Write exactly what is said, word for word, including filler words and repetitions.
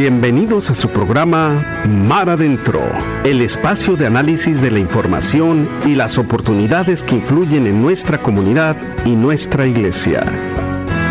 Bienvenidos a su programa Mar Adentro, el espacio de análisis de la información y las oportunidades que influyen en nuestra comunidad y nuestra iglesia.